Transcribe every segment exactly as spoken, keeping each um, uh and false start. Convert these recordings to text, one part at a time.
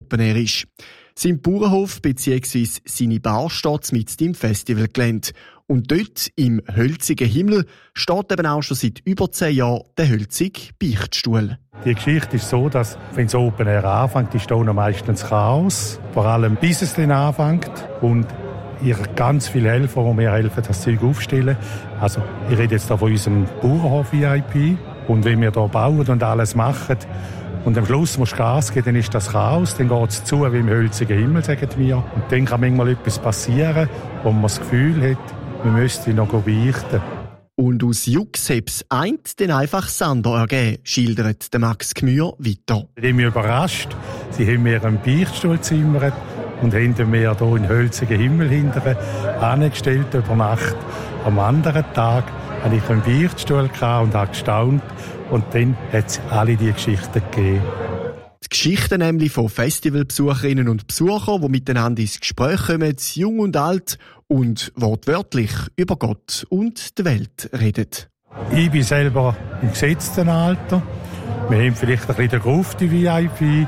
Open Air ist. Sein Bauernhof bzw. seine Bar steht mitten im Festivalgelände. Und dort, im hölzigen Himmel, steht eben auch schon seit über zehn Jahren der hölzige Beichtstuhl. Die Geschichte ist so, dass, wenn das Open Air anfängt, ist da noch meistens Chaos. Vor allem bis es dann anfängt. Und ihr ganz viele Helfer, die mir helfen, das Zeug aufzustellen. Also, ich rede jetzt da von unserem Bauernhof V I P. Und wenn wir hier bauen und alles machen, und am Schluss musst du Gas geben, dann ist das Chaos, dann geht es zu wie im hölzigen Himmel, sagen wir. Und dann kann manchmal etwas passieren, wo man das Gefühl hat, wir müssten noch beichten. Und aus Jux hat es eint den einfach Sander ergeben, schildert der Max Gmür weiter. Ich bin überrascht. Sie haben mir einen Beichtstuhl gezimmert und haben mir hier in den hölzigen Himmel hinterher angestellt über Nacht. Am anderen Tag hatte ich einen Beichtstuhl und habe gestaunt. Und dann hat es alle diese Geschichten gegeben. Die Geschichten nämlich von Festivalbesucherinnen und Besuchern, die miteinander ins Gespräch kommen, jung und alt, und wortwörtlich über Gott und die Welt reden. Ich bin selber im gesetzten Alter. Wir haben vielleicht ein bisschen den Groove, die V I P.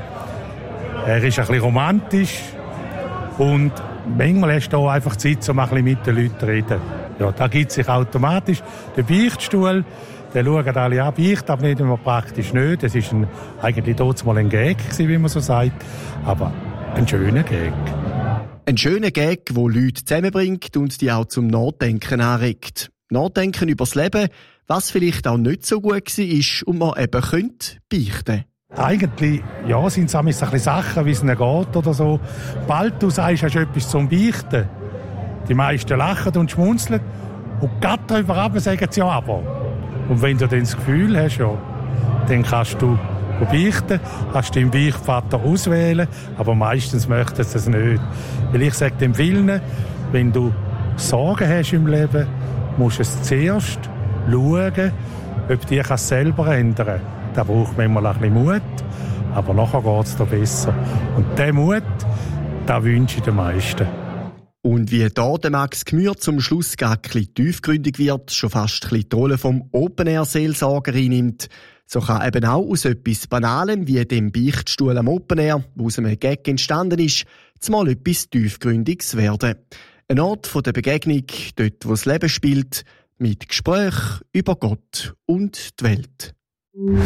Er ist ein bisschen romantisch. Und manchmal hast du auch einfach Zeit, um ein bisschen mit den Leuten zu reden. Ja, da gibt sich automatisch der Beichtstuhl. Den schauen alle an, beicht aber nicht immer praktisch nicht. Das war eigentlich dort mal ein Gag, wie man so sagt. Aber ein schöner Gag. Ein schöner Gag, der Leute zusammenbringt und die auch zum Nachdenken anregt. Nachdenken über das Leben, was vielleicht auch nicht so gut war und man eben könnte beichten. Eigentlich ja, sind es ein bisschen Sachen, wie es ihnen geht oder so. Bald du sagst, hast du etwas zum Beichten. Die meisten lachen und schmunzeln. Und gerade darüber ab sagen sie ja aber. Und wenn du dann das Gefühl hast, ja, dann kannst du beichten, kannst deinen Beichtvater auswählen, aber meistens möchten sie es nicht. Weil ich sage den vielen, wenn du Sorgen hast im Leben, musst du es zuerst schauen, ob die es selber ändern kann. Da braucht manchmal ein bisschen Mut, aber nachher geht es dir besser. Und diesen Mut, den wünsche ich den meisten. Und wie da der Max Gmür zum Schluss gar ein bisschen tiefgründig wird, schon fast ein bisschen die Rolle vom Open-Air-Seelsorger einnimmt, so kann eben auch aus etwas Banalem wie dem Beichtstuhl am Open-Air, wo aus einem Gag entstanden ist, zumal etwas Tiefgründiges werden. Ein Ort von der Begegnung, dort wo das Leben spielt, mit Gespräch über Gott und die Welt.